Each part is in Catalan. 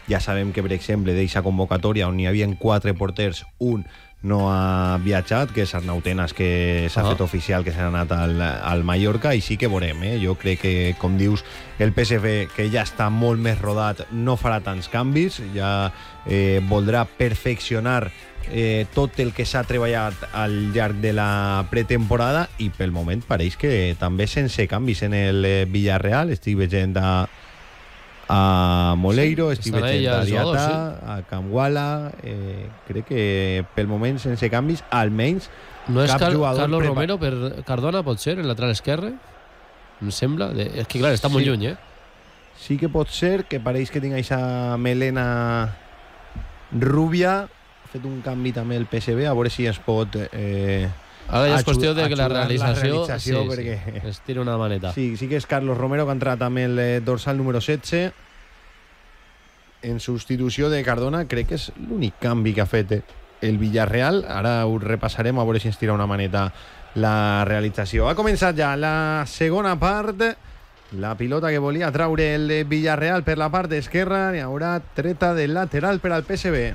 Ja sabem que, per exemple, d'eixa convocatòria on hi havia 4 porters, un no ha viatjat, que és Arnau Tenas, que s'ha fet oficial que s'ha anat al Mallorca, i sí que veurem, jo crec que, com dius, el PSV, que ja està molt més rodat, no farà tants canvis, ja voldrà perfeccionar tot el que s'ha treballat al llarg de la pretemporada, i pel moment pareix que també sense canvis en el Villarreal. Estic veient a Moleiro, estic veient a Diata, a Camguala, crec que pel moment sense canvis, almenys no és Carlos Romero per Cardona, pot ser, el lateral esquerre, em sembla, és que clar, està molt lluny, sí que pot ser, que pareix que tinc aquesta melena rúbia. Ha fet un canvi també el PSV, a veure si es pot ara ja és qüestió de que la realització perquè es tira una maneta. Sí que és Carlos Romero, que ha entrat amb el dorsal número 16 en substitució de Cardona. Crec que és l'únic canvi que ha fet el Villarreal. Ara ho repassarem a veure si ens tira una maneta la realització. Ha començat ja la segona part. La pilota que volia traure el Villarreal per la part esquerra, hi haurà treta del lateral per al PSV.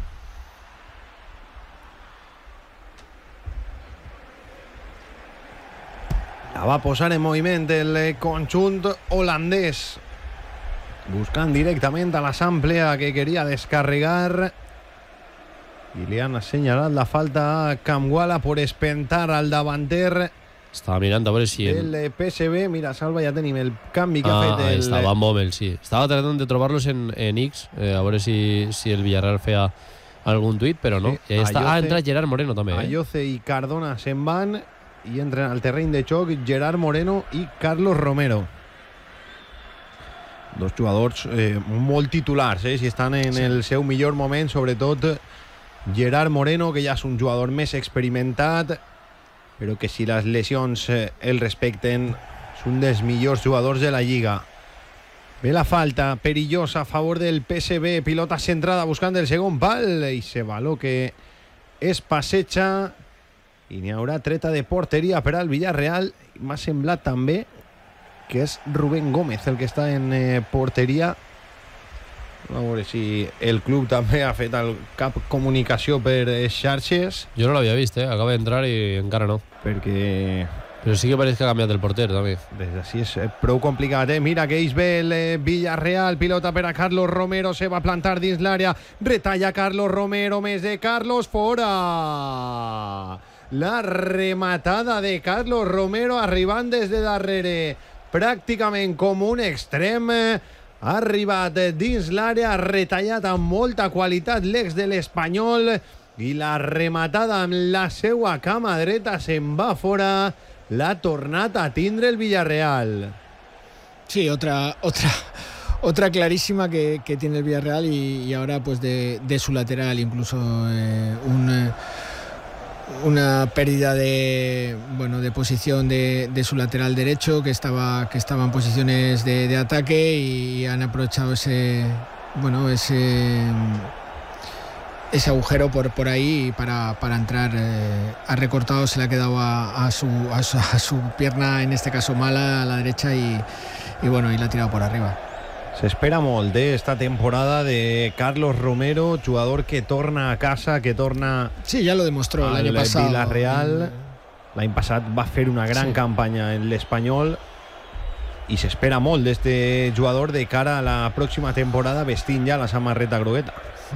La va posar en moviment el conjunt holandès, buscant directament a l'assemblea que queria descarregar, i li han assenyalat la falta a Camguala per espentar al davanter. Estava mirant a veure si el PSV, mira, Salva, ja tenim el canvi que ha fet el... Estava en Bommel, sí. Estava tratant de trobar-los en X, a veure si el Villarreal feia algun tuit, però no. Sí, ha entrat Gerard Moreno també. Ayoce i Cardona se'n van i entren al terreny de xoc Gerard Moreno i Carlos Romero. Dos jugadors molt titulars, si estan en el seu millor moment, sobretot Gerard Moreno, que ja és un jugador més experimentat, però que si les lesions el respecten, és un dels millors jugadors de la Lliga. Ve la falta perillosa a favor del PSV, pilota centrada buscant el segon pal, i se való que es passeja, i n'hi haurà treta de porteria per al Villarreal. M'ha semblat també que és Rubén Gómez el que està en porteria. A veure si el club també ha fet cap comunicació per xarxes. Jo no l'havia vist, acaba d'entrar i encara no. Però sí que pareix que ha canviat el porter també. Des d'ací és prou complicat, Mira que ells ve el Villarreal, pilota per a Carlos Romero, se va plantar dins l'àrea, retalla Carlos Romero, més de Carlos, fora! La rematada de Carlos Romero arribant des de darrere, pràcticament com un extrem, ha arribat dins l'àrea, ha retallat amb molta qualitat l'ex de l'Espanyol, i la rematada amb la seua cama dreta se'n va fora. L'ha tornat a tindre el Villarreal. Sí, otra clarísima que tiene el Villarreal, y ahora pues de su lateral, incluso una pérdida de posición de su lateral derecho, que estaba en posiciones de ataque, y han aprovechado ese agujero por ahí para entrar. Ha recortado, se le ha quedado a su pierna, en este caso mala, a la derecha, y la ha tirado por arriba. S'espera molt esta temporada de Carlos Romero, jugador que torna a casa, que torna... Sí, ya lo demostró el año pasado. Villarreal. L'any passat va fer una gran campanya en l'Espanyol, i s'espera molt d'este jugador de cara a la pròxima temporada, vestint ja la samarreta grogueta.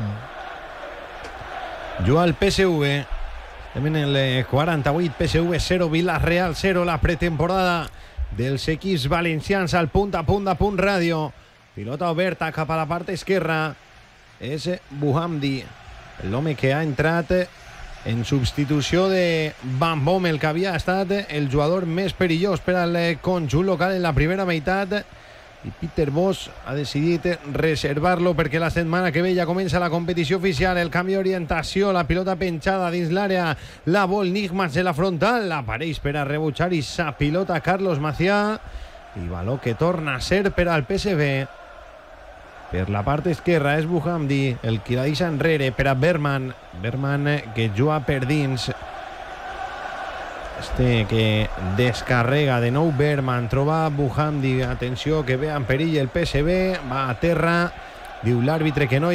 Juga el PSV. Estem en el 48, PSV 0, Villarreal 0, la pretemporada dels equips valencians al punt a punt ràdio. Pilota oberta cap a la part esquerra. És Buhamdi, l'home que ha entrat en substitució de Van Bommel, que havia estat el jugador més perillós per al conjunt local en la primera meitat, i Peter Bosz ha decidit reservar-lo perquè la setmana que ve ja comença la competició oficial. El canvi d'orientació, la pilota penjada dins l'àrea, la vol Nigmas de la frontal, apareix per a rebutjar i sa pilota Carlos Macià, i valor que torna a ser per al PSV. Per la part esquerra és Buhamdi, el qui la deixa enrere per a Berman, que juga per dins. Que descarrega de nou Berman, troba Buhamdi, atenció que ve en perill el PSV, va a terra, diu l'àrbitre que no hi